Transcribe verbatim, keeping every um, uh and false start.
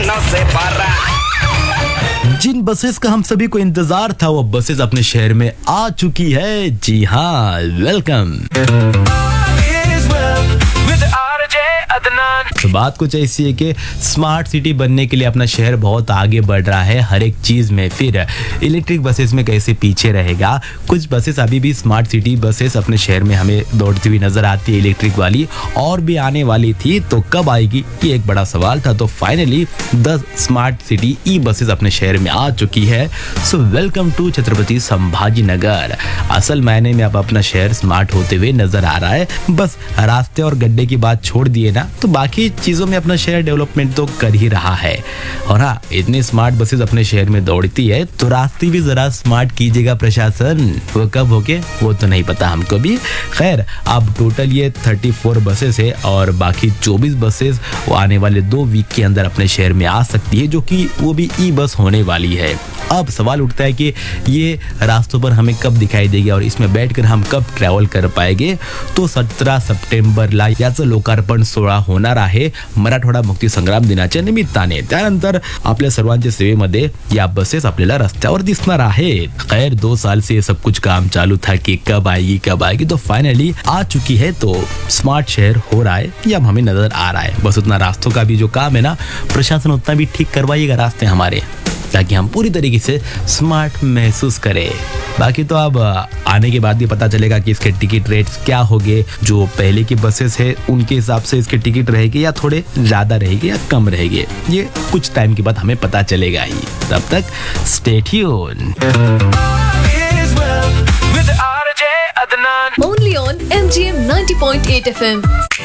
नौ से बारह। जिन बसेस का हम सभी को इंतजार था वो बसेस अपने शहर में आ चुकी है। जी हाँ, वेलकम। तो बात कुछ ऐसी है कि स्मार्ट सिटी बनने के लिए अपना शहर बहुत आगे बढ़ रहा है हर एक चीज में। फिर इलेक्ट्रिक बसेस में कैसे पीछे रहेगा। कुछ बसेस अभी भी स्मार्ट सिटी बसेस अपने शहर में हमें दौड़ती हुई नजर आती है इलेक्ट्रिक वाली, और भी आने वाली थी, तो कब आएगी ये एक बड़ा सवाल था। तो फाइनली दस स्मार्ट सिटी ई बसेस अपने शहर में आ चुकी है। So welcome to Chhatrapati Sambhaji Nagar. असल मायने में अब अपना शहर स्मार्ट होते हुए नजर आ रहा है। बस रास्ते और गड्ढे की बात छोड़ दिए ना, तो बाकी चीजों में अपना शहर डेवलपमेंट तो कर ही रहा है। और हाँ, इतनी स्मार्ट बसेस अपने शहर में दौड़ती है तो रास्ते भी जरा स्मार्ट कीजिएगा प्रशासन। वो कब होके वो तो नहीं पता हमको भी। खैर, अब टोटल ये चौंतीस बसेस है और बाकी चौबीस बसेस वो आने वाले दो वीक के अंदर अपने शहर में आ सकती है, जो कि वो भी ई बस होने वाली है। अब सवाल उठता है कि ये रास्तों पर हमें कब दिखाई देगी और इसमें बैठकर हम कब ट्रॅव्हल कर पाएंगे। तो सतरा सप्टेंबरला याचं लोकार्पण सोहळा होणार आहे मराठवाडा मुक्ती संग्राम दिनाच्या निमित्ताने। त्यानंतर आपल्या सर्वांच्या सेवेमध्ये या बसेस आपल्याला रस्त्यावर दिसणार आहेत। खैर, दो साल से ये सब कुछ काम चालू था कि कब आएगी कब आएगी, तो फाइनली आ चुकी है। तो स्मार्ट शहर हो रहा है, ये अब हमें नजर आ रहा है। बस उतना रास्तों का भी जो काम है ना, प्रशासन उतना भी ठीक करवाइएगा रास्ते हमारे, ताकि हम पूरी तरीके से स्मार्ट महसूस करें। बाकी तो अब आने के बाद ये पता चलेगा कि इसके टिकट रेट्स क्या होंगे। जो पहले की बसेस है उनके हिसाब से इसके टिकट रहेंगे या थोड़े ज़्यादा रहेंगे या कम रहेंगे, ये कुछ टाइम के बाद हमें पता चलेगा ही। तब तक stay tune. Only on M G M ninety point eight F M.